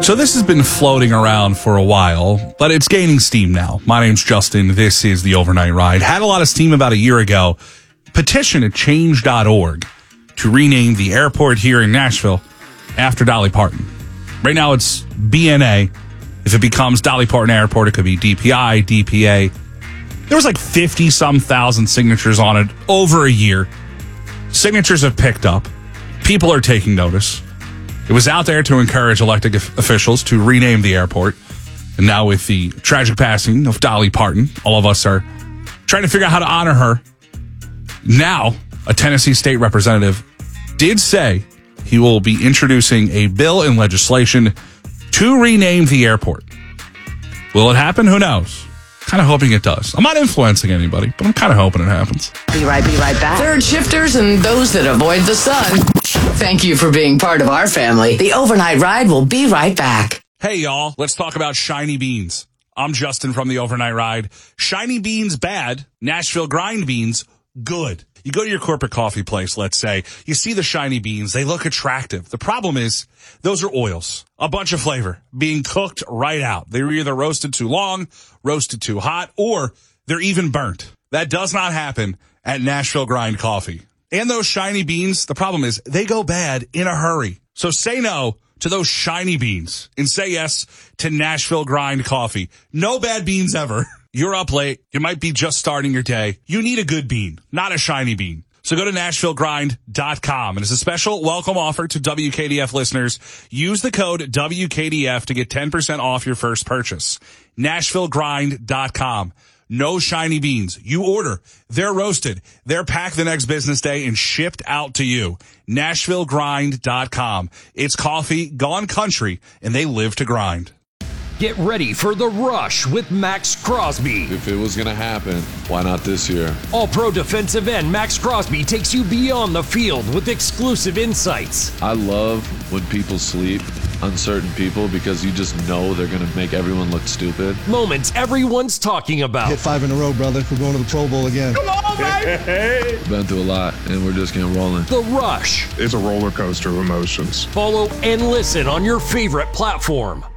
So this has been floating around for a while, but it's gaining steam now. My name's Justin. This is the Overnight Ride. Had a lot of steam about a year ago. Petition at change.org to rename the airport here in Nashville after Dolly Parton. Right now it's BNA. If it becomes Dolly Parton Airport, it could be DPI, DPA. There was like 50-some thousand signatures on it over a year. Signatures have picked up. People are taking notice. It was out there to encourage elected officials to rename the airport. And now with the tragic passing of Dolly Parton, all of us are trying to figure out how to honor her. Now, a Tennessee state representative did say he will be introducing a bill and legislation to rename the airport. Will it happen? Who knows? Kind of hoping it does. I'm not influencing anybody, but I'm kind of hoping it happens. Be right back. Third shifters and those that avoid the sun. Thank you for being part of our family. The Overnight Ride will be right back. Hey, y'all. Let's talk about Shiny Beans. I'm Justin from the Overnight Ride. Shiny Beans bad. Nashville Grind Beans good. You go to your corporate coffee place, let's say. You see the shiny beans. They look attractive. The problem is those are oils. A bunch of flavor being cooked right out. They were either roasted too long, roasted too hot, or they're even burnt. That does not happen at Nashville Grind Coffee. And those shiny beans, the problem is they go bad in a hurry. So say no to those shiny beans and say yes to Nashville Grind Coffee. No bad beans ever. You're up late. You might be just starting your day. You need a good bean, not a shiny bean. So go to NashvilleGrind.com. And as a special welcome offer to WKDF listeners, use the code WKDF to get 10% off your first purchase. NashvilleGrind.com. No shiny beans. You order. They're roasted. They're packed the next business day and shipped out to you. NashvilleGrind.com. It's coffee gone country, and they live to grind. Get ready for The Rush with Max Crosby. If it was going to happen, why not this year? All-pro defensive end Max Crosby takes you beyond the field with exclusive insights. I love when people sleep on certain people because you just know they're going to make everyone look stupid. Moments everyone's talking about. Hit 5 in a row, brother. We're going to the Pro Bowl again. Come on, baby! We've been through a lot, and we're just getting rolling. The Rush. It's a roller coaster of emotions. Follow and listen on your favorite platform.